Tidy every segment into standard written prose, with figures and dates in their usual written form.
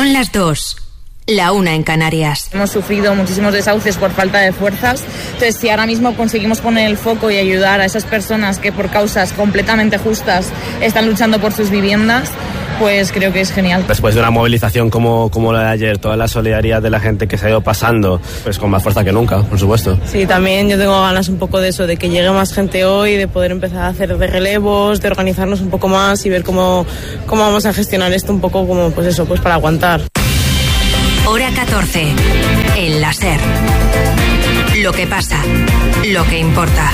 Son las 2, la 1 en Canarias. Hemos sufrido muchísimos desahucios por falta de fuerzas, entonces si ahora mismo conseguimos poner el foco y ayudar a esas personas que por causas completamente justas están luchando por sus viviendas, pues creo que es genial. Después de una movilización como la de ayer, toda la solidaridad de la gente que se ha ido pasando, pues con más fuerza que nunca, por supuesto. Sí, también yo tengo ganas un poco de eso, de que llegue más gente hoy, de poder empezar a hacer de relevos, de organizarnos un poco más y ver cómo vamos a gestionar esto un poco como, pues eso, pues para aguantar. Hora 14, el la SER. Lo que pasa, lo que importa.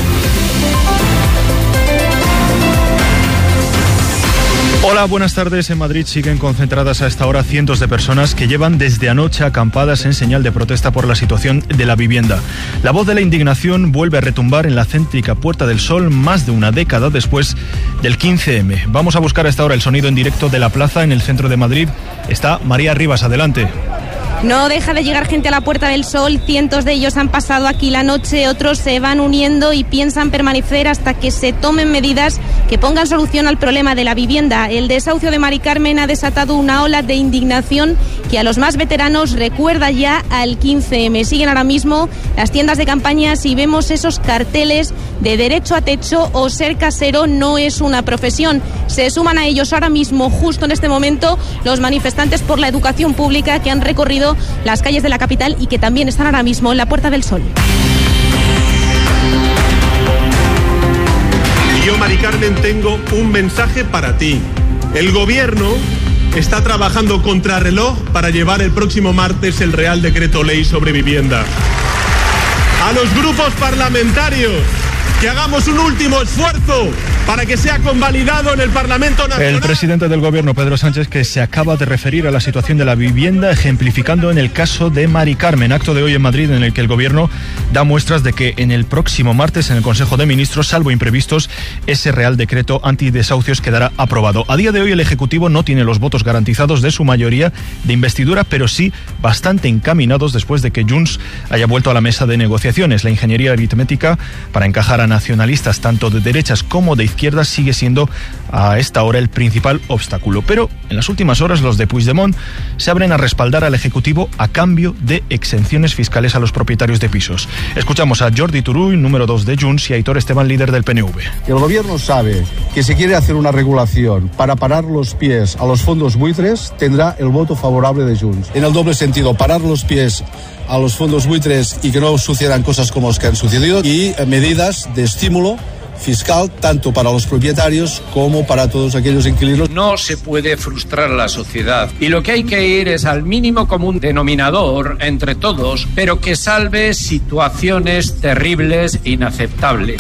Hola, buenas tardes. En Madrid siguen concentradas a esta hora cientos de personas que llevan desde anoche acampadas en señal de protesta por la situación de la vivienda. La voz de la indignación vuelve a retumbar en la céntrica Puerta del Sol más de una década después del 15M. Vamos a buscar a esta hora el sonido en directo de la plaza en el centro de Madrid. Está María Rivas, adelante. No deja de llegar gente a la Puerta del Sol, cientos de ellos han pasado aquí la noche, otros se van uniendo y piensan permanecer hasta que se tomen medidas que pongan solución al problema de la vivienda. El desahucio de Mari Carmen ha desatado una ola de indignación que a los más veteranos recuerda ya al 15M. Siguen ahora mismo las tiendas de campañas y vemos esos carteles de derecho a techo o ser casero no es una profesión. Se suman a ellos ahora mismo, justo en este momento, los manifestantes por la educación pública que han recorrido las calles de la capital y que también están ahora mismo en la Puerta del Sol. Y yo, Mari Carmen, tengo un mensaje para ti. El gobierno está trabajando contrarreloj para llevar el próximo martes el Real Decreto Ley sobre vivienda. A los grupos parlamentarios, que hagamos un último esfuerzo para que sea convalidado en el Parlamento Nacional. El presidente del gobierno, Pedro Sánchez, que se acaba de referir a la situación de la vivienda, ejemplificando en el caso de Mari Carmen, acto de hoy en Madrid en el que el gobierno da muestras de que en el próximo martes en el Consejo de Ministros, salvo imprevistos, ese Real Decreto antidesahucios quedará aprobado. A día de hoy el Ejecutivo no tiene los votos garantizados de su mayoría de investidura, pero sí bastante encaminados después de que Junts haya vuelto a la mesa de negociaciones. La ingeniería aritmética para encajar a nacionalistas tanto de derechas como de izquierdas sigue siendo a esta hora el principal obstáculo. Pero en las últimas horas los de Puigdemont se abren a respaldar al Ejecutivo a cambio de exenciones fiscales a los propietarios de pisos. Escuchamos a Jordi Turull, número 2 de Junts, y a Aitor Esteban, líder del PNV. El gobierno sabe que si quiere hacer una regulación para parar los pies a los fondos buitres, tendrá el voto favorable de Junts. En el doble sentido, parar los pies a los fondos buitres y que no sucedan cosas como las que han sucedido, y medidas de estímulo fiscal tanto para los propietarios como para todos aquellos inquilinos. No se puede frustrar a la sociedad y lo que hay que ir es al mínimo común denominador entre todos, pero que salve situaciones terribles e inaceptables.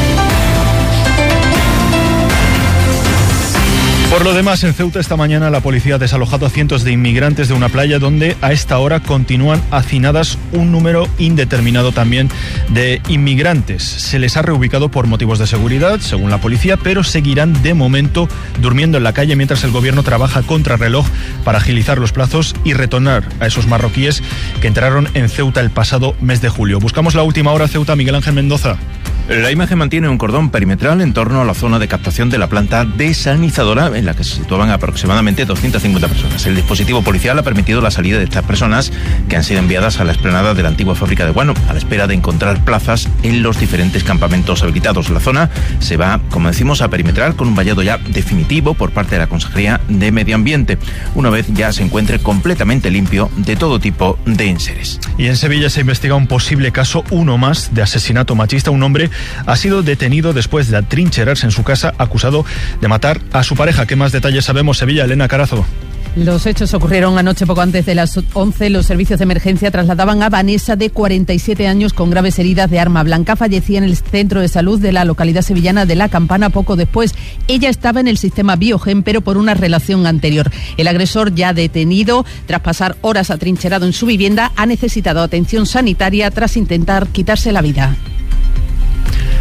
Por lo demás, en Ceuta esta mañana la policía ha desalojado a cientos de inmigrantes de una playa donde a esta hora continúan hacinadas un número indeterminado también de inmigrantes. Se les ha reubicado por motivos de seguridad, según la policía, pero seguirán de momento durmiendo en la calle mientras el gobierno trabaja contrarreloj para agilizar los plazos y retornar a esos marroquíes que entraron en Ceuta el pasado mes de julio. Buscamos la última hora Ceuta, Miguel Ángel Mendoza. La imagen mantiene un cordón perimetral en torno a la zona de captación de la planta desalinizadora en la que se situaban aproximadamente 250 personas. El dispositivo policial ha permitido la salida de estas personas que han sido enviadas a la explanada de la antigua fábrica de guano a la espera de encontrar plazas en los diferentes campamentos habilitados. La zona se va, como decimos, a perimetrar con un vallado ya definitivo por parte de la Consejería de Medio Ambiente, una vez ya se encuentre completamente limpio de todo tipo de enseres. Y en Sevilla se investiga un posible caso, uno más, de asesinato machista. Un hombre ha sido detenido después de atrincherarse en su casa acusado de matar a su pareja. ¿Qué más detalles sabemos? Sevilla, Elena Carazo. Los hechos ocurrieron anoche poco antes de las 11. Los servicios de emergencia trasladaban a Vanessa, de 47 años, con graves heridas de arma blanca. Fallecía en el centro de salud de la localidad sevillana de La Campana poco después. Ella estaba en el sistema Biogen, pero por una relación anterior. El agresor, ya detenido tras pasar horas atrincherado en su vivienda, ha necesitado atención sanitaria tras intentar quitarse la vida.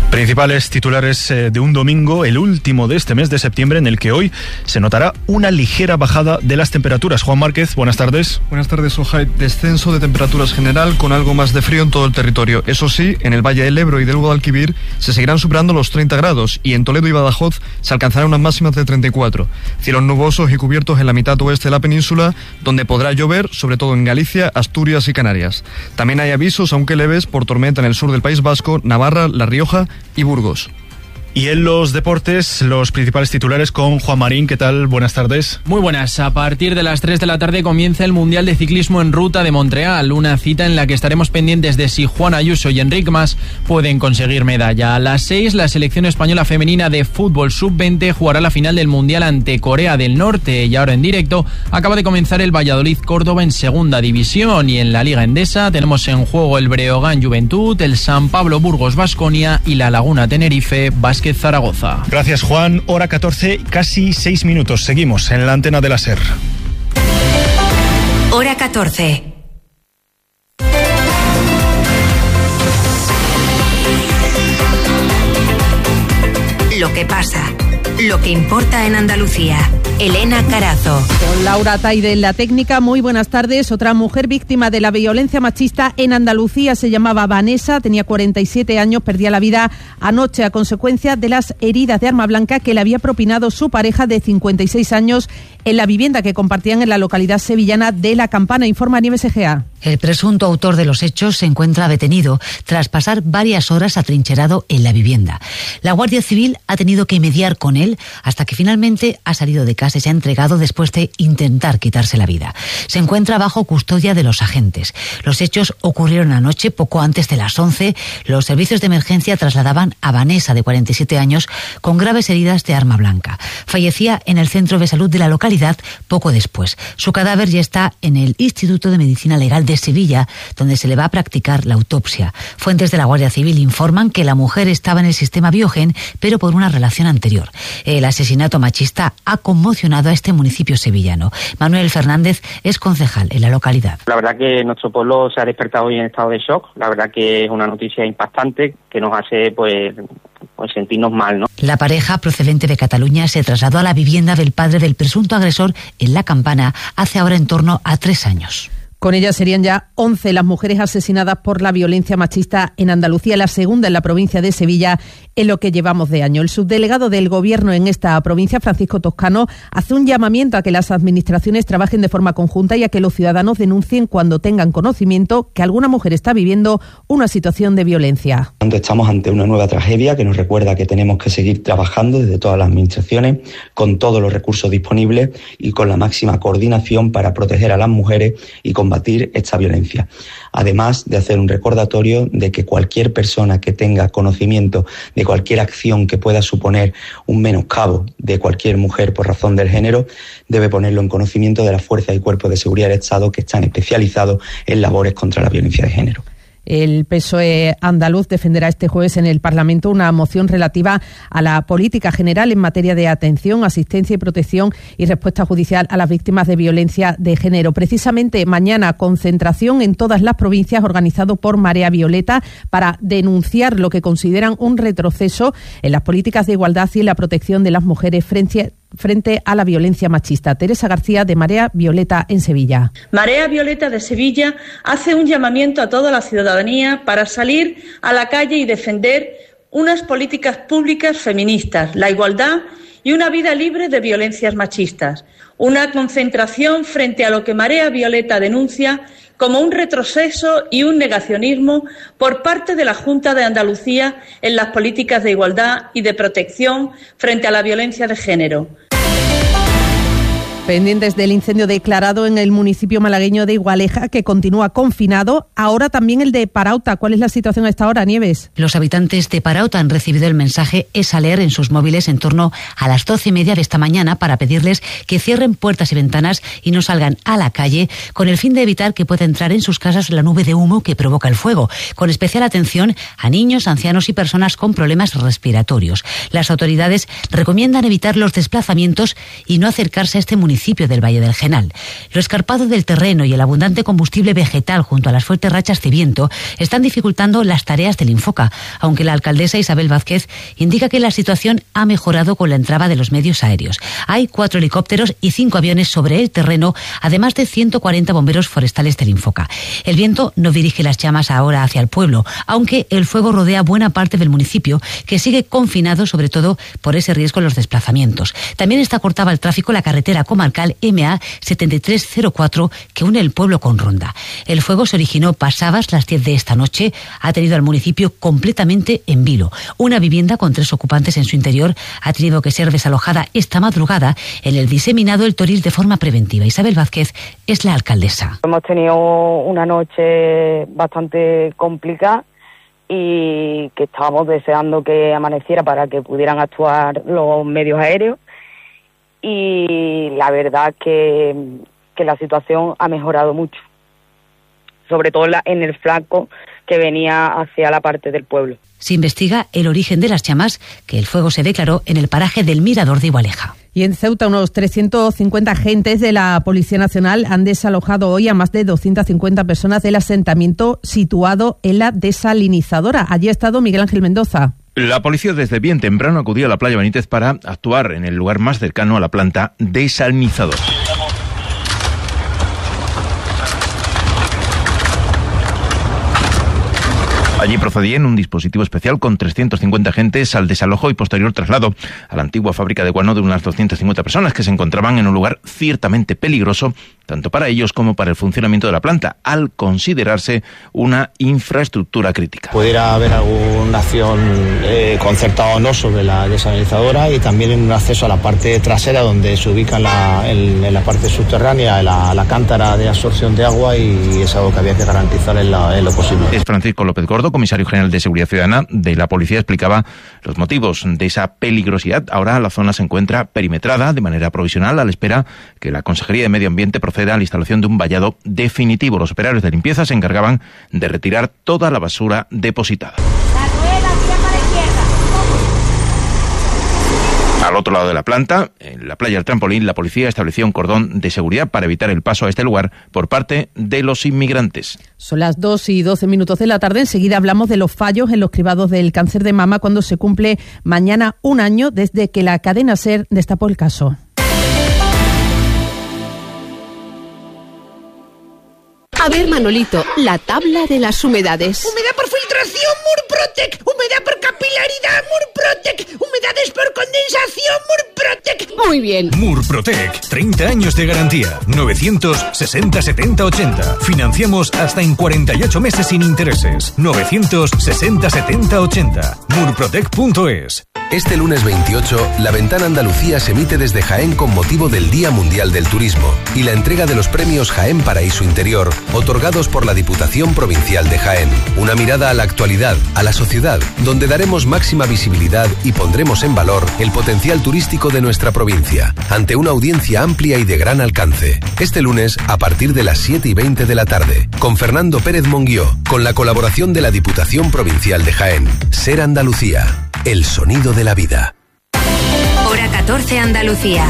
Principales titulares de un domingo, el último de este mes de septiembre, en el que hoy se notará una ligera bajada de las temperaturas. Juan Márquez, buenas tardes. Buenas tardes, Ojai. Descenso de temperaturas general con algo más de frío en todo el territorio. Eso sí, en el Valle del Ebro y del Guadalquivir se seguirán superando los 30 grados y en Toledo y Badajoz se alcanzarán unas máximas de 34. Cielos nubosos y cubiertos en la mitad oeste de la península, donde podrá llover, sobre todo en Galicia, Asturias y Canarias. También hay avisos, aunque leves, por tormenta en el sur del País Vasco, Navarra, La Rioja y Burgos. Y en los deportes, los principales titulares con Juan Marín. ¿Qué tal? Buenas tardes. Muy buenas. A partir de las 3 de la tarde comienza el Mundial de Ciclismo en Ruta de Montreal, una cita en la que estaremos pendientes de si Juan Ayuso y Enric Mas pueden conseguir medalla. A las 6, la selección española femenina de fútbol sub-20 jugará la final del Mundial ante Corea del Norte. Y ahora en directo acaba de comenzar el Valladolid-Córdoba en segunda división. Y en la Liga Endesa tenemos en juego el Breogán Juventud, el San Pablo Burgos Baskonia y la Laguna Tenerife Básquet Zaragoza. Gracias, Juan. Hora 14, casi 6 minutos. Seguimos en la antena de la SER. Hora 14. Lo que pasa, lo que importa en Andalucía. Elena Carazo. Con Laura Taide en la técnica. Muy buenas tardes. Otra mujer víctima de la violencia machista en Andalucía se llamaba Vanessa, tenía 47 años, perdía la vida anoche a consecuencia de las heridas de arma blanca que le había propinado su pareja de 56 años en la vivienda que compartían en la localidad sevillana de La Campana, informa Nieves Egea. El presunto autor de los hechos se encuentra detenido tras pasar varias horas atrincherado en la vivienda. La Guardia Civil ha tenido que mediar con él hasta que finalmente ha salido de casa y se ha entregado después de intentar quitarse la vida. Se encuentra bajo custodia de los agentes. Los hechos ocurrieron anoche, poco antes de las 11. Los servicios de emergencia trasladaban a Vanessa, de 47 años, con graves heridas de arma blanca. Fallecía en el centro de salud de la localidad poco después. Su cadáver ya está en el Instituto de Medicina Legal de Sevilla, donde se le va a practicar la autopsia. Fuentes de la Guardia Civil informan que la mujer estaba en el sistema Biogen, pero por una relación anterior. El asesinato machista ha conmocionado a este municipio sevillano. Manuel Fernández es concejal en la localidad. La verdad que nuestro pueblo se ha despertado hoy en estado de shock. La verdad que es una noticia impactante que nos hace pues sentirnos mal, ¿no? La pareja procedente de Cataluña se trasladó a la vivienda del padre del presunto agresor en La Campana hace ahora en torno a 3 años. Con ella serían ya 11 las mujeres asesinadas por la violencia machista en Andalucía, la segunda en la provincia de Sevilla en lo que llevamos de año. El subdelegado del Gobierno en esta provincia, Francisco Toscano, hace un llamamiento a que las administraciones trabajen de forma conjunta y a que los ciudadanos denuncien cuando tengan conocimiento que alguna mujer está viviendo una situación de violencia. Estamos ante una nueva tragedia que nos recuerda que tenemos que seguir trabajando desde todas las administraciones con todos los recursos disponibles y con la máxima coordinación para proteger a las mujeres y combatir esta violencia. Además de hacer un recordatorio de que cualquier persona que tenga conocimiento de cualquier acción que pueda suponer un menoscabo de cualquier mujer por razón del género, debe ponerlo en conocimiento de las fuerzas y cuerpos de seguridad del Estado que están especializados en labores contra la violencia de género. El PSOE andaluz defenderá este jueves en el Parlamento una moción relativa a la política general en materia de atención, asistencia y protección y respuesta judicial a las víctimas de violencia de género. Precisamente mañana, concentración en todas las provincias organizado por Marea Violeta para denunciar lo que consideran un retroceso en las políticas de igualdad y en la protección de las mujeres frente a la violencia machista. Teresa García, de Marea Violeta en Sevilla. Marea Violeta de Sevilla hace un llamamiento a toda la ciudadanía para salir a la calle y defender unas políticas públicas feministas, la igualdad y una vida libre de violencias machistas. Una concentración frente a lo que Marea Violeta denuncia como un retroceso y un negacionismo por parte de la Junta de Andalucía en las políticas de igualdad y de protección frente a la violencia de género. Pendientes del incendio declarado en el municipio malagueño de Igualeja, que continúa confinado, ahora también el de Parauta. ¿Cuál es la situación a esta hora, Nieves? Los habitantes de Parauta han recibido el mensaje ESALER en sus móviles en torno a las 12:30 de esta mañana para pedirles que cierren puertas y ventanas y no salgan a la calle, con el fin de evitar que pueda entrar en sus casas la nube de humo que provoca el fuego, con especial atención a niños, ancianos y personas con problemas respiratorios. Las autoridades recomiendan evitar los desplazamientos y no acercarse a este municipio municipio del Valle del Genal. Lo escarpado del terreno y el abundante combustible vegetal junto a las fuertes rachas de viento están dificultando las tareas del Infoca, aunque la alcaldesa Isabel Vázquez indica que la situación ha mejorado con la entrada de los medios aéreos. Hay 4 helicópteros y 5 aviones sobre el terreno, además de 140 bomberos forestales del Infoca. El viento no dirige las llamas ahora hacia el pueblo, aunque el fuego rodea buena parte del municipio, que sigue confinado sobre todo por ese riesgo en los desplazamientos. También está cortada al tráfico la carretera comarcal MA 7304 que une el pueblo con Ronda. El fuego se originó pasadas las 10 de esta noche, ha tenido al municipio completamente en vilo. Una vivienda con 3 ocupantes en su interior ha tenido que ser desalojada esta madrugada en el diseminado El Toril de forma preventiva. Isabel Vázquez es la alcaldesa. Hemos tenido una noche bastante complicada y que estábamos deseando que amaneciera para que pudieran actuar los medios aéreos, y la verdad que la situación ha mejorado mucho, sobre todo en el flanco que venía hacia la parte del pueblo. Se investiga el origen de las llamas, que el fuego se declaró en el paraje del Mirador de Igualeja. Y en Ceuta, unos 350 agentes de la Policía Nacional han desalojado hoy a más de 250 personas del asentamiento situado en la desalinizadora. Allí ha estado Miguel Ángel Mendoza. La policía desde bien temprano acudió a la playa Benítez para actuar en el lugar más cercano a la planta desalinizadora. Allí procedían un dispositivo especial con 350 agentes al desalojo y posterior traslado a la antigua fábrica de guano de unas 250 personas que se encontraban en un lugar ciertamente peligroso, tanto para ellos como para el funcionamiento de la planta, al considerarse una infraestructura crítica. Pudiera haber alguna acción concertada o no sobre la desalinizadora, y también en un acceso a la parte trasera donde se ubica en la parte subterránea la cántara de absorción de agua, y es algo que había que garantizar en lo posible. Es Francisco López Gordo, comisario general de Seguridad Ciudadana de la Policía, explicaba los motivos de esa peligrosidad. Ahora la zona se encuentra perimetrada de manera provisional a la espera que la Consejería de Medio Ambiente proceda a la instalación de un vallado definitivo. Los operarios de limpieza se encargaban de retirar toda la basura depositada. Al otro lado de la planta, en la playa del Trampolín, la policía estableció un cordón de seguridad para evitar el paso a este lugar por parte de los inmigrantes. Son las 2:12 de la tarde. Enseguida hablamos de los fallos en los cribados del cáncer de mama cuando se cumple mañana un año desde que la cadena SER destapó el caso. A ver, Manolito, la tabla de las humedades. Humedad por filtración, Murprotec. Humedad por capilaridad, Murprotec. Humedades por condensación, Murprotec. Muy bien. Murprotec, 30 años de garantía. 960 70 80. Financiamos hasta en 48 meses sin intereses. 960 70 80. Murprotec.es. Este lunes 28, La Ventana Andalucía se emite desde Jaén con motivo del Día Mundial del Turismo y la entrega de los premios Jaén Paraíso Interior, otorgados por la Diputación Provincial de Jaén. Una mirada a la actualidad, a la sociedad, donde daremos máxima visibilidad y pondremos en valor el potencial turístico de nuestra provincia, ante una audiencia amplia y de gran alcance. Este lunes, a partir de las 7:20 de la tarde, con Fernando Pérez Monguió, con la colaboración de la Diputación Provincial de Jaén. SER Andalucía, el sonido de la vida. Hora 14 Andalucía.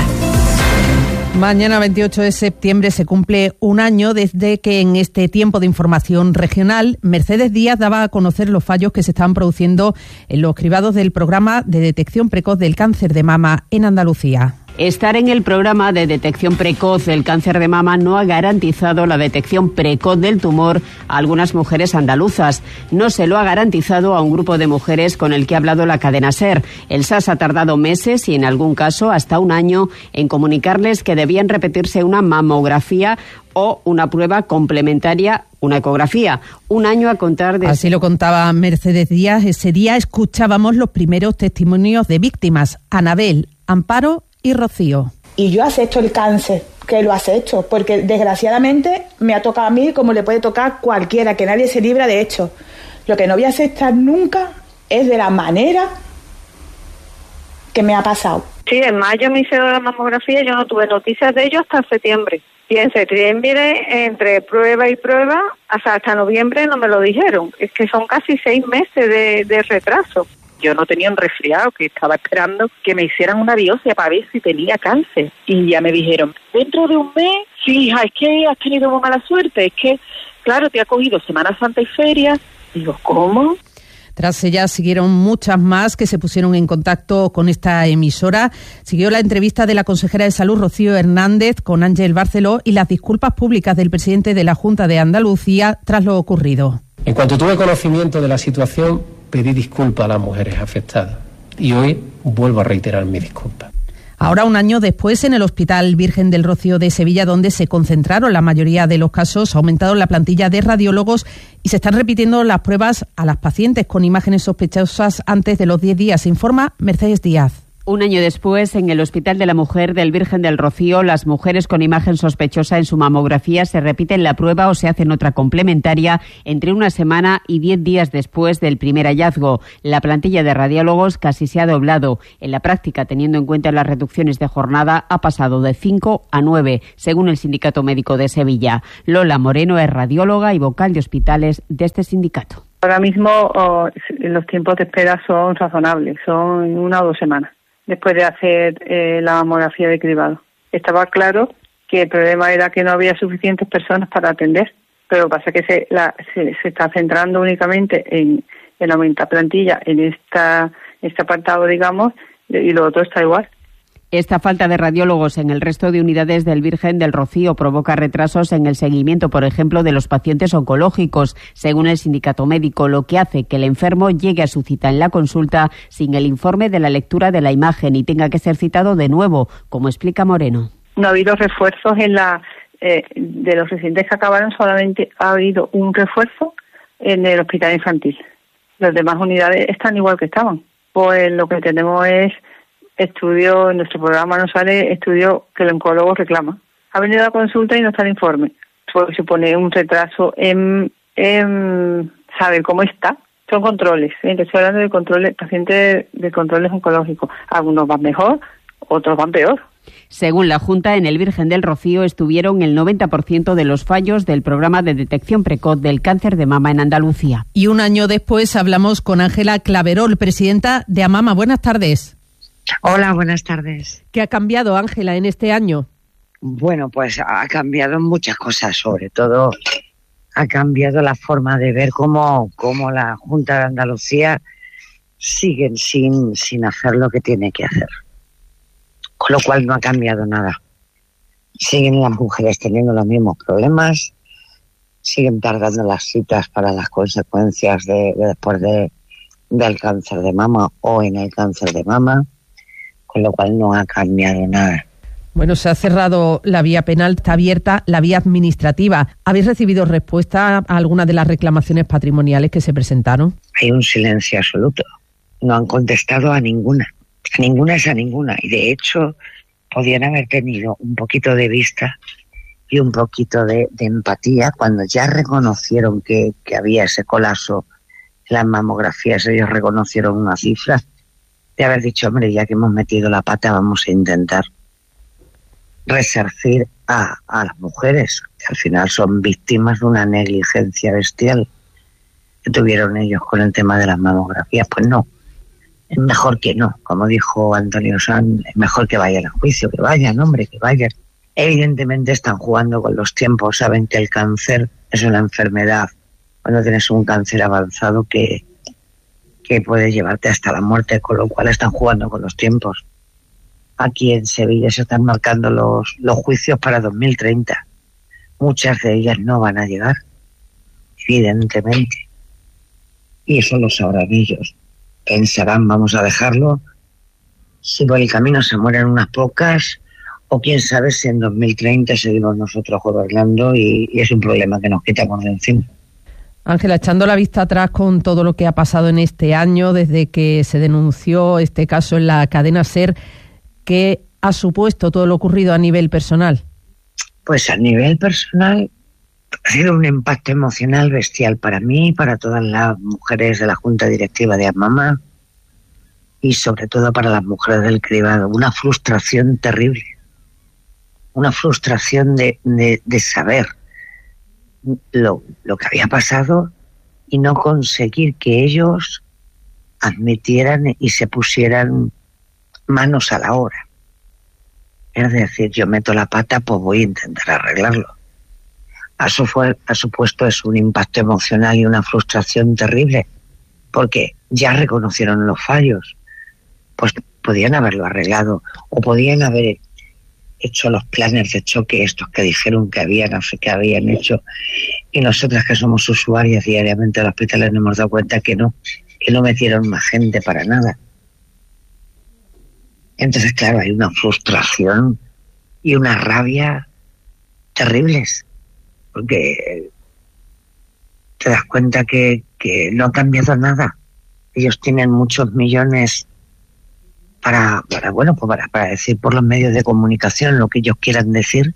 Mañana 28 de septiembre se cumple un año desde que en este tiempo de información regional Mercedes Díaz daba a conocer los fallos que se estaban produciendo en los cribados del programa de detección precoz del cáncer de mama en Andalucía. Estar en el programa de detección precoz del cáncer de mama no ha garantizado la detección precoz del tumor a algunas mujeres andaluzas. No se lo ha garantizado a un grupo de mujeres con el que ha hablado la cadena SER. El SAS ha tardado meses y en algún caso hasta un año en comunicarles que debían repetirse una mamografía o una prueba complementaria, una ecografía. Un año a contar de... Así lo contaba Mercedes Díaz. Ese día escuchábamos los primeros testimonios de víctimas: Anabel, Amparo y Rocío. Y yo acepto el cáncer, que lo acepto, porque desgraciadamente me ha tocado a mí como le puede tocar a cualquiera, que nadie se libra de hecho. Lo que no voy a aceptar nunca es de la manera que me ha pasado. Sí, en mayo me hicieron la mamografía y yo no tuve noticias de ello hasta septiembre. Y en septiembre, entre prueba y prueba, hasta noviembre no me lo dijeron. Es que son casi 6 meses de retraso. Yo no tenía un resfriado, que estaba esperando que me hicieran una biopsia para ver si tenía cáncer. Y ya me dijeron, dentro de un mes, sí, hija, es que has tenido muy mala suerte, es que, claro, te ha cogido Semana Santa y feria. Digo, ¿cómo? Tras ella siguieron muchas más que se pusieron en contacto con esta emisora. Siguió la entrevista de la consejera de Salud, Rocío Hernández, con Ángel Barceló y las disculpas públicas del presidente de la Junta de Andalucía tras lo ocurrido. En cuanto tuve conocimiento de la situación, pedí disculpas a las mujeres afectadas y hoy vuelvo a reiterar mi disculpa. Ahora, un año después, en el Hospital Virgen del Rocío de Sevilla, donde se concentraron la mayoría de los casos, ha aumentado la plantilla de radiólogos y se están repitiendo las pruebas a las pacientes con imágenes sospechosas antes de los 10 días, informa Mercedes Díaz. Un año después, en el Hospital de la Mujer del Virgen del Rocío, las mujeres con imagen sospechosa en su mamografía se repiten la prueba o se hacen otra complementaria entre una semana y 10 días después del primer hallazgo. La plantilla de radiólogos casi se ha doblado. En la práctica, teniendo en cuenta las reducciones de jornada, ha pasado de 5 a 9, según el Sindicato Médico de Sevilla. Lola Moreno es radióloga y vocal de hospitales de este sindicato. Ahora mismo los tiempos de espera son razonables, son 1 o 2 semanas. Después de hacer la mamografía de cribado. Estaba claro que el problema era que no había suficientes personas para atender, pero lo que pasa es que se está centrando únicamente en aumentar plantilla en este apartado, digamos, y lo otro está igual. Esta falta de radiólogos en el resto de unidades del Virgen del Rocío provoca retrasos en el seguimiento, por ejemplo, de los pacientes oncológicos, según el sindicato médico, lo que hace que el enfermo llegue a su cita en la consulta sin el informe de la lectura de la imagen y tenga que ser citado de nuevo, como explica Moreno. No ha habido refuerzos de los residentes que acabaron, solamente ha habido un refuerzo en el hospital infantil. Las demás unidades están igual que estaban. Pues lo que tenemos es estudio, en nuestro programa nos sale estudio que el oncólogo reclama. Ha venido a la consulta y no está el informe. Pues supone un retraso en saber cómo está. Son controles, estoy hablando de controles, pacientes de controles oncológicos. Algunos van mejor, otros van peor. Según la Junta, en el Virgen del Rocío estuvieron el 90% de los fallos del programa de detección precoz del cáncer de mama en Andalucía. Y un año después hablamos con Ángela Claverol, presidenta de AMAMA. Buenas tardes. Hola, buenas tardes. ¿Qué ha cambiado, Ángela, en este año? Bueno, pues ha cambiado muchas cosas, sobre todo ha cambiado la forma de ver cómo la Junta de Andalucía sigue sin hacer lo que tiene que hacer. Con lo cual no ha cambiado nada. Siguen las mujeres teniendo los mismos problemas, siguen tardando las citas para las consecuencias después del cáncer de mama o en el cáncer de mama, con lo cual no ha cambiado nada. Bueno, se ha cerrado la vía penal, está abierta la vía administrativa. ¿Habéis recibido respuesta a algunas de las reclamaciones patrimoniales que se presentaron? Hay un silencio absoluto. No han contestado a ninguna. A ninguna es a ninguna. Y de hecho, podían haber tenido un poquito de vista y un poquito de empatía cuando ya reconocieron que había ese colapso en las mamografías. Ellos reconocieron una cifra de haber dicho, hombre, ya que hemos metido la pata, vamos a intentar resarcir a las mujeres, que al final son víctimas de una negligencia bestial que tuvieron ellos con el tema de las mamografías. Pues no, es mejor que no, como dijo Antonio Sanz, es mejor que vayan a juicio, que vayan, hombre, que vayan. Evidentemente están jugando con los tiempos, saben que el cáncer es una enfermedad, cuando tienes un cáncer avanzado que puede llevarte hasta la muerte, con lo cual están jugando con los tiempos. Aquí en Sevilla se están marcando los juicios para 2030. Muchas de ellas no van a llegar, evidentemente. Y eso lo sabrán ellos. Pensarán, vamos a dejarlo. Si por el camino se mueren unas pocas, o quién sabe si en 2030 seguimos nosotros gobernando y es un problema que nos quitamos de encima. Ángela, echando la vista atrás con todo lo que ha pasado en este año, desde que se denunció este caso en la cadena SER, ¿qué ha supuesto todo lo ocurrido a nivel personal? Pues a nivel personal ha sido un impacto emocional bestial para mí, para todas las mujeres de la Junta Directiva de AMAMA y sobre todo para las mujeres del cribado. Una frustración terrible, una frustración de saber lo que había pasado y no conseguir que ellos admitieran y se pusieran manos a la obra. Es decir, yo meto la pata, pues voy a intentar arreglarlo. Ha supuesto es un impacto emocional y una frustración terrible, porque ya reconocieron los fallos. Pues podían haberlo arreglado, o podían haber hecho los planes de choque estos que dijeron que habían hecho, y nosotras que somos usuarias diariamente del hospital nos hemos dado cuenta que no metieron más gente para nada. Entonces, claro, hay una frustración y una rabia terribles, porque te das cuenta que no ha cambiado nada. Ellos tienen muchos millones para decir por los medios de comunicación lo que ellos quieran decir,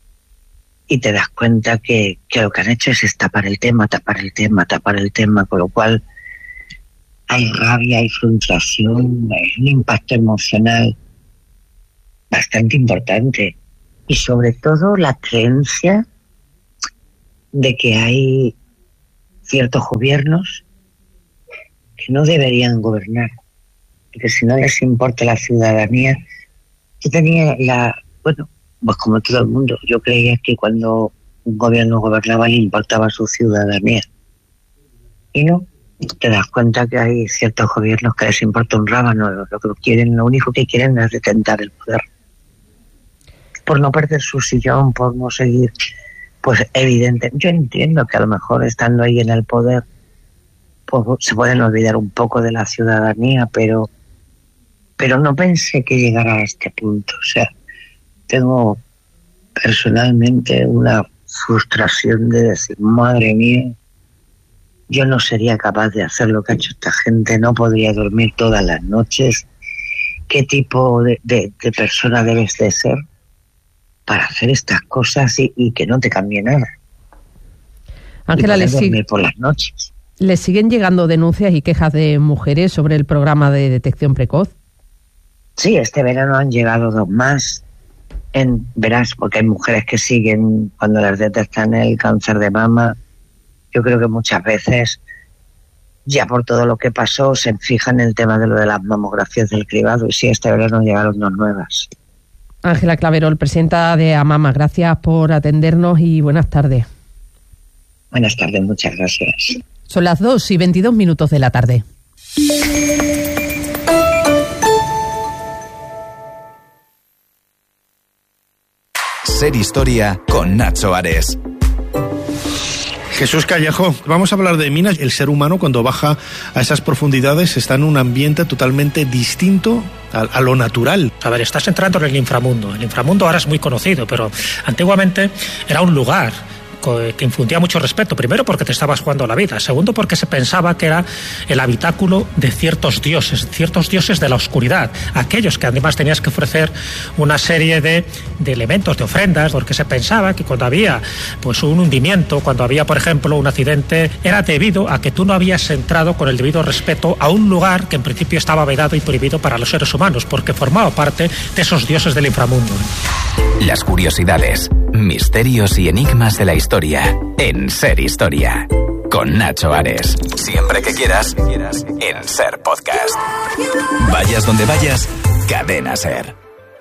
y te das cuenta que lo que han hecho es tapar el tema, con lo cual hay rabia, hay frustración, hay un impacto emocional bastante importante, y sobre todo la creencia de que hay ciertos gobiernos que no deberían gobernar, porque si no les importa la ciudadanía. Yo tenía pues como todo el mundo, yo creía que cuando un gobierno gobernaba le importaba su ciudadanía, y no. Te das cuenta que hay ciertos gobiernos que les importa un rábano, lo único que quieren es detentar el poder, por no perder su sillón, por no seguir, pues evidente. Yo entiendo que a lo mejor estando ahí en el poder, pues se pueden olvidar un poco de la ciudadanía, pero no pensé que llegara a este punto. O sea, tengo personalmente una frustración de decir, madre mía, yo no sería capaz de hacer lo que ha hecho esta gente, no podría dormir todas las noches. ¿Qué tipo de persona debes de ser para hacer estas cosas y que no te cambie nada? Ángela, dormir por las noches. ¿Le siguen llegando denuncias y quejas de mujeres sobre el programa de detección precoz? Sí, este verano han llegado 2 más. Verás, porque hay mujeres que siguen, cuando les detectan el cáncer de mama, yo creo que muchas veces, ya por todo lo que pasó, se fijan en el tema de lo de las mamografías del cribado, y sí, este verano llegaron 2 nuevas. Ángela Claverol, presidenta de AMAMA, gracias por atendernos y buenas tardes. Buenas tardes, muchas gracias. Son las 2:22 de la tarde. Ser Historia con Nacho Ares. Jesús Callejo, vamos a hablar de minas. El ser humano, cuando baja a esas profundidades, está en un ambiente totalmente distinto a lo natural. A ver, estás entrando en el inframundo. El inframundo ahora es muy conocido, pero antiguamente era un lugar que infundía mucho respeto. Primero, porque te estabas jugando la vida. Segundo, porque se pensaba que era el habitáculo de ciertos dioses de la oscuridad. Aquellos que además tenías que ofrecer una serie de elementos, de ofrendas, porque se pensaba que cuando había pues un hundimiento, cuando había, por ejemplo, un accidente, era debido a que tú no habías entrado con el debido respeto a un lugar que en principio estaba vedado y prohibido para los seres humanos, porque formaba parte de esos dioses del inframundo. Las curiosidades, misterios y enigmas de la historia en Ser Historia con Nacho Ares. Siempre que quieras en Ser Podcast. Vayas donde vayas, Cadena Ser.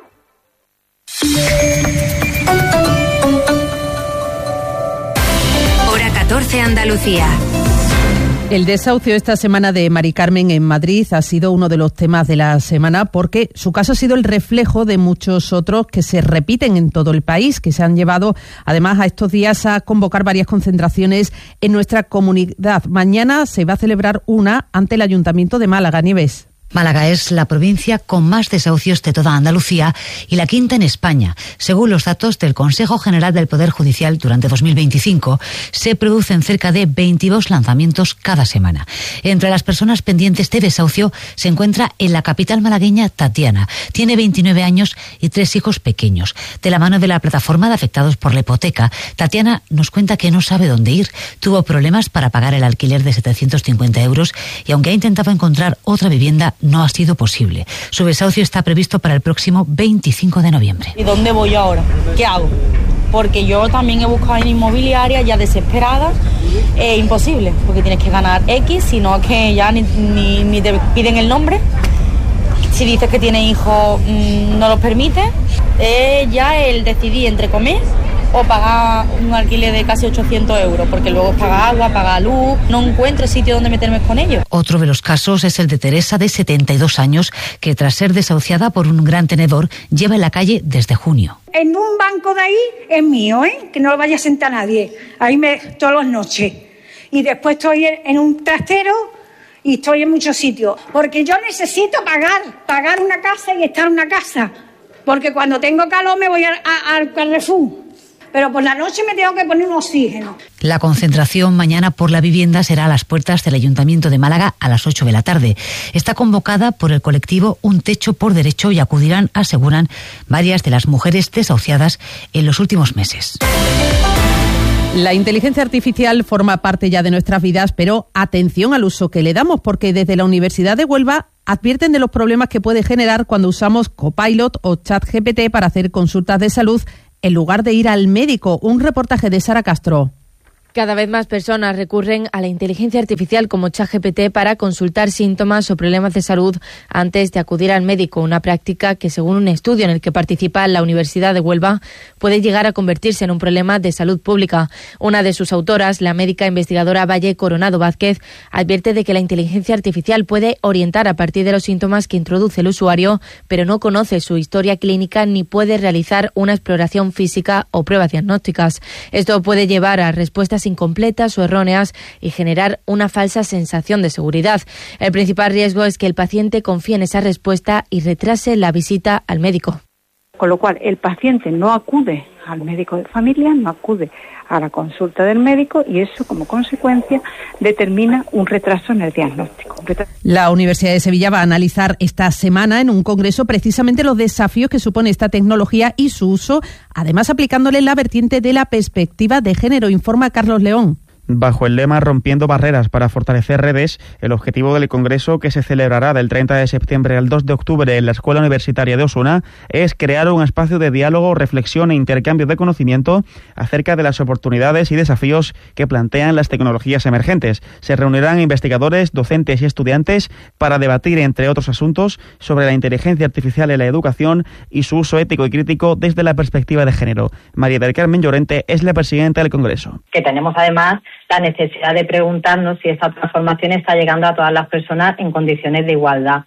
Hora 14 Andalucía. El desahucio esta semana de Mari Carmen en Madrid ha sido uno de los temas de la semana, porque su caso ha sido el reflejo de muchos otros que se repiten en todo el país, que se han llevado además a estos días a convocar varias concentraciones en nuestra comunidad. Mañana se va a celebrar una ante el Ayuntamiento de Málaga. Nieves. Málaga es la provincia con más desahucios de toda Andalucía y la quinta en España. Según los datos del Consejo General del Poder Judicial, durante 2025 se producen cerca de 22 lanzamientos cada semana. Entre las personas pendientes de desahucio se encuentra en la capital malagueña Tatiana. Tiene 29 años y 3 hijos pequeños. De la mano de la plataforma de afectados por la hipoteca, Tatiana nos cuenta que no sabe dónde ir. Tuvo problemas para pagar el alquiler de 750 euros y aunque ha intentado encontrar otra vivienda, no ha sido posible. Su desahucio está previsto para el próximo 25 de noviembre. ¿Y dónde voy ahora? ¿Qué hago? porque yo también he buscado en inmobiliaria ya desesperada, imposible, porque tienes que ganar X, sino que ya ni te piden el nombre. Si dices que tienes hijos, no los permite. Ya el decidir entre comer o pagar un alquiler de casi 800 euros, porque luego paga agua, paga luz, no encuentro sitio donde meterme con ellos. Otro de los casos es el de Teresa, de 72 años, que tras ser desahuciada por un gran tenedor, lleva en la calle desde junio. En un banco de ahí es mío, que no lo vaya a sentar nadie. Ahí todas las noches. Y después estoy en un trastero y estoy en muchos sitios. Porque yo necesito pagar una casa y estar en una casa. Porque cuando tengo calor me voy al Carrefour. Pero por la noche me tengo que poner un oxígeno. La concentración mañana por la vivienda será a las puertas del Ayuntamiento de Málaga a las 8 de la tarde. Está convocada por el colectivo Un Techo por Derecho y acudirán, aseguran, varias de las mujeres desahuciadas en los últimos meses. La inteligencia artificial forma parte ya de nuestras vidas, pero atención al uso que le damos, porque desde la Universidad de Huelva advierten de los problemas que puede generar cuando usamos Copilot o ChatGPT para hacer consultas de salud en lugar de ir al médico. Un reportaje de Sara Castro. Cada vez más personas recurren a la inteligencia artificial como ChatGPT para consultar síntomas o problemas de salud antes de acudir al médico, una práctica que, según un estudio en el que participa la Universidad de Huelva, puede llegar a convertirse en un problema de salud pública. Una de sus autoras, la médica investigadora Valle Coronado Vázquez, advierte de que la inteligencia artificial puede orientar a partir de los síntomas que introduce el usuario, pero no conoce su historia clínica ni puede realizar una exploración física o pruebas diagnósticas. Esto puede llevar a respuestas incompletas o erróneas y generar una falsa sensación de seguridad. El principal riesgo es que el paciente confíe en esa respuesta y retrase la visita al médico. Con lo cual, el paciente no acude al médico de familia, no acude a la consulta del médico y eso, como consecuencia, determina un retraso en el diagnóstico. La Universidad de Sevilla va a analizar esta semana en un congreso precisamente los desafíos que supone esta tecnología y su uso, además aplicándole la vertiente de la perspectiva de género, informa Carlos León. Bajo el lema Rompiendo barreras para fortalecer redes, el objetivo del Congreso, que se celebrará del 30 de septiembre al 2 de octubre en la Escuela Universitaria de Osuna, es crear un espacio de diálogo, reflexión e intercambio de conocimiento acerca de las oportunidades y desafíos que plantean las tecnologías emergentes. Se reunirán investigadores, docentes y estudiantes para debatir, entre otros asuntos, sobre la inteligencia artificial en la educación y su uso ético y crítico desde la perspectiva de género. María del Carmen Llorente es la presidenta del Congreso. Que tenemos además la necesidad de preguntarnos si esta transformación está llegando a todas las personas en condiciones de igualdad.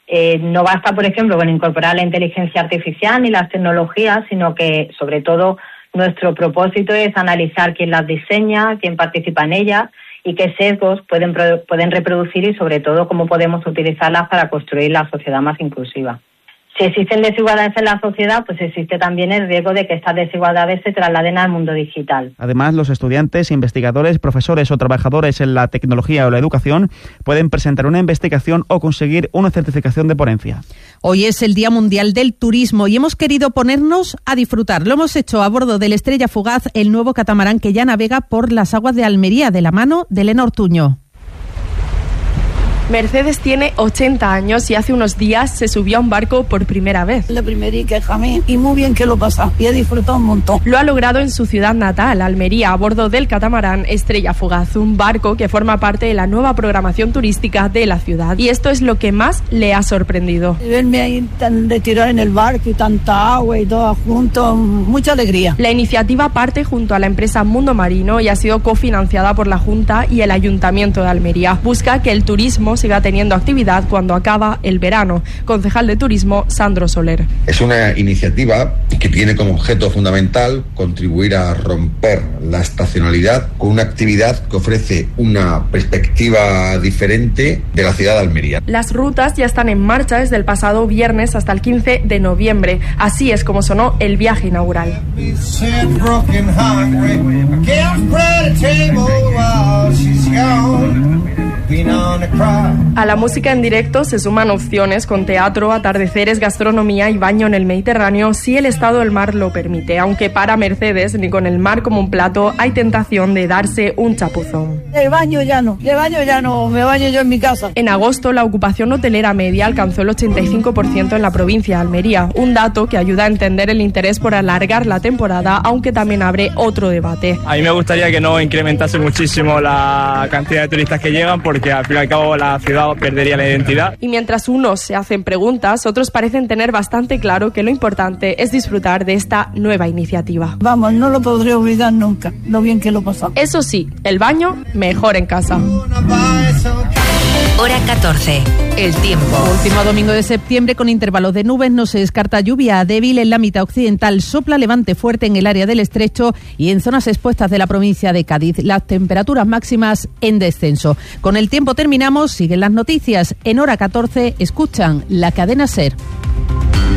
No basta, por ejemplo, con incorporar la inteligencia artificial ni las tecnologías, sino que, sobre todo, nuestro propósito es analizar quién las diseña, quién participa en ellas y qué sesgos pueden reproducir y, sobre todo, cómo podemos utilizarlas para construir la sociedad más inclusiva. Si existen desigualdades en la sociedad, pues existe también el riesgo de que estas desigualdades se trasladen al mundo digital. Además, los estudiantes, investigadores, profesores o trabajadores en la tecnología o la educación pueden presentar una investigación o conseguir una certificación de ponencia. Hoy es el Día Mundial del Turismo y hemos querido ponernos a disfrutar. Lo hemos hecho a bordo del Estrella Fugaz, el nuevo catamarán que ya navega por las aguas de Almería, de la mano de Elena Ortuño. Mercedes tiene 80 años y hace unos días se subió a un barco por primera vez. La primerica, jamé, y muy bien que lo pasa, y he disfrutado un montón. Lo ha logrado en su ciudad natal, Almería, a bordo del catamarán Estrella Fugaz, un barco que forma parte de la nueva programación turística de la ciudad. Y esto es lo que más le ha sorprendido. Verme ahí tan retirado en el barco y tanta agua y todo junto, mucha alegría. La iniciativa parte junto a la empresa Mundo Marino y ha sido cofinanciada por la Junta y el Ayuntamiento de Almería. Busca que el turismo siga teniendo actividad cuando acaba el verano. Concejal de Turismo, Sandro Soler. Es una iniciativa que tiene como objeto fundamental contribuir a romper la estacionalidad con una actividad que ofrece una perspectiva diferente de la ciudad de Almería. Las rutas ya están en marcha desde el pasado viernes hasta el 15 de noviembre. Así es como sonó el viaje inaugural. A la música en directo se suman opciones con teatro, atardeceres, gastronomía y baño en el Mediterráneo si el estado del mar lo permite, aunque para Mercedes, ni con el mar como un plato, hay tentación de darse un chapuzón. De baño ya no, me baño yo en mi casa. En agosto la ocupación hotelera media alcanzó el 85% en la provincia de Almería, un dato que ayuda a entender el interés por alargar la temporada, aunque también abre otro debate. A mí me gustaría que no incrementase muchísimo la cantidad de turistas que llegan, porque al fin y al cabo la ciudad perdería la identidad. Y mientras unos se hacen preguntas, otros parecen tener bastante claro que lo importante es disfrutar de esta nueva iniciativa. Vamos, no lo podré olvidar nunca, lo bien que lo pasamos. Eso sí, el baño mejor en casa. Hora 14. El tiempo. Último domingo de septiembre con intervalos de nubes, no se descarta lluvia débil en la mitad occidental, sopla levante fuerte en el área del Estrecho y en zonas expuestas de la provincia de Cádiz. Las temperaturas máximas en descenso. Con el tiempo terminamos, siguen las noticias. En Hora 14 escuchan la cadena SER.